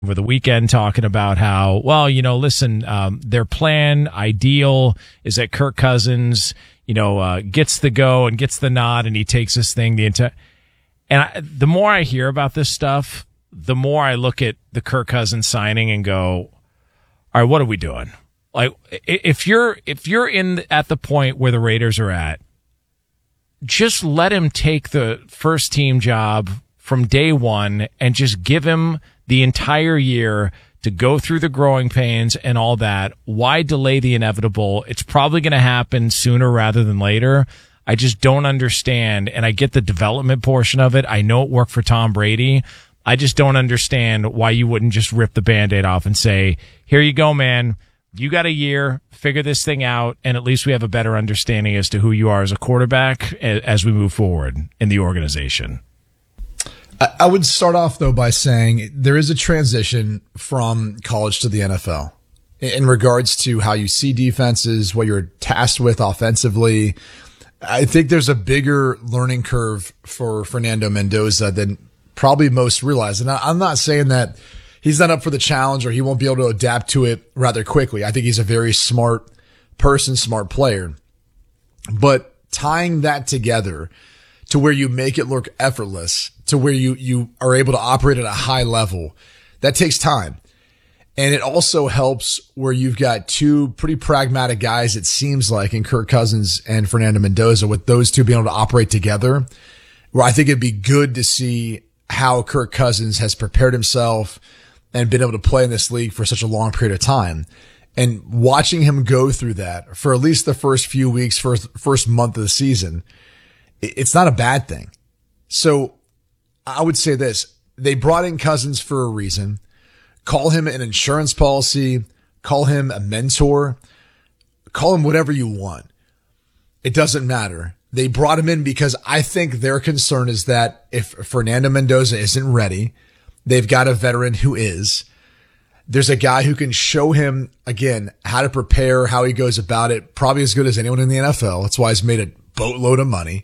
over the weekend talking about how, well, listen, their plan ideal is that Kirk Cousins, gets the go and gets the nod and he takes this thing the more I hear about this stuff, the more I look at the Kirk Cousins signing and go, all right, what are we doing? Like, if you're at the point where the Raiders are at, just let him take the first team job from day one and just give him the entire year to go through the growing pains and all that. Why delay the inevitable? It's probably going to happen sooner rather than later. I just don't understand, and I get the development portion of it. I know it worked for Tom Brady. I just don't understand why you wouldn't just rip the Band-Aid off and say, here you go, man. You got a year, figure this thing out, and at least we have a better understanding as to who you are as a quarterback as we move forward in the organization. I would start off, though, by saying there is a transition from college to the NFL in regards to how you see defenses, what you're tasked with offensively. I think there's a bigger learning curve for Fernando Mendoza than probably most realize. And I'm not saying that he's not up for the challenge or he won't be able to adapt to it rather quickly. I think he's a very smart person, smart player. But tying that together to where you make it look effortless, to where you are able to operate at a high level, that takes time. And it also helps where you've got two pretty pragmatic guys, it seems like, in Kirk Cousins and Fernando Mendoza, with those two being able to operate together, where I think it'd be good to see how Kirk Cousins has prepared himself and been able to play in this league for such a long period of time. And watching him go through that for at least the first few weeks, first month of the season, it's not a bad thing. So I would say this. They brought in Cousins for a reason. Call him an insurance policy. Call him a mentor. Call him whatever you want. It doesn't matter. They brought him in because I think their concern is that if Fernando Mendoza isn't ready, they've got a veteran who is. There's a guy who can show him, again, how to prepare, how he goes about it, probably as good as anyone in the NFL. That's why he's made a boatload of money.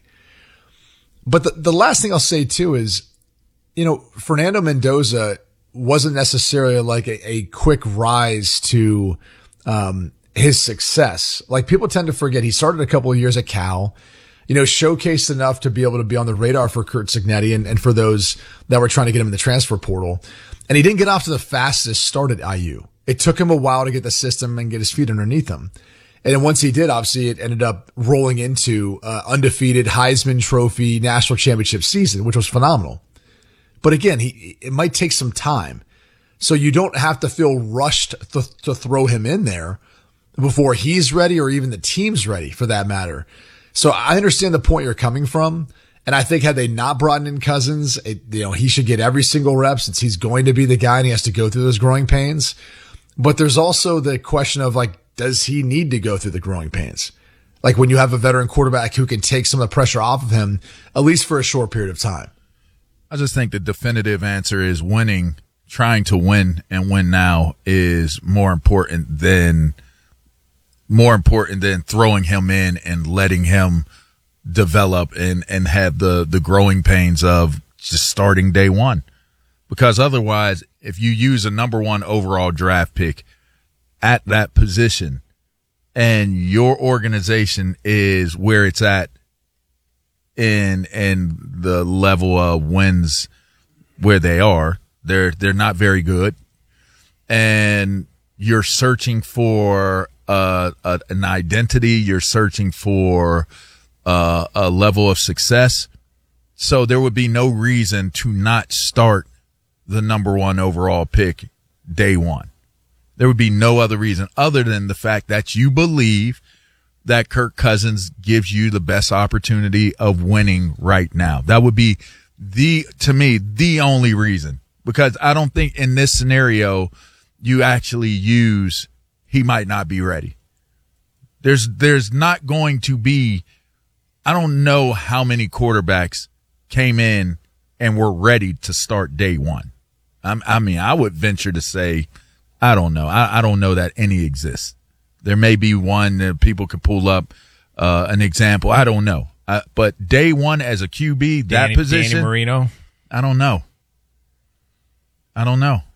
But the last thing I'll say, too, is, Fernando Mendoza wasn't necessarily like a quick rise to his success. Like, people tend to forget he started a couple of years at Cal, showcased enough to be able to be on the radar for Curt Cignetti and for those that were trying to get him in the transfer portal. And he didn't get off to the fastest start at IU. It took him a while to get the system and get his feet underneath him. And then once he did, obviously, it ended up rolling into undefeated Heisman Trophy national championship season, which was phenomenal. But again, it might take some time. So you don't have to feel rushed to throw him in there before he's ready or even the team's ready, for that matter. So I understand the point you're coming from. And I think had they not brought in Cousins, he should get every single rep since he's going to be the guy and he has to go through those growing pains. But there's also the question of, like, does he need to go through the growing pains? Like, when you have a veteran quarterback who can take some of the pressure off of him, at least for a short period of time. I just think the definitive answer is winning, trying to win and win now is more important than throwing him in and letting him develop and have the growing pains of just starting day one. Because otherwise, if you use a number one overall draft pick at that position and your organization is where it's at in the level of wins where they are, they're not very good, and you're searching for an identity, you're searching for a level of success. So there would be no reason to not start the number one overall pick day one. There would be no other reason other than the fact that you believe that Kirk Cousins gives you the best opportunity of winning right now. That would be to me, the only reason, because I don't think in this scenario you actually use he might not be ready. There's not going to be, I don't know how many quarterbacks came in and were ready to start day one. I would venture to say, I don't know. I don't know that any exists. There may be one that people could pull up an example. I don't know. But day one as a QB, that position, Danny Marino. I don't know.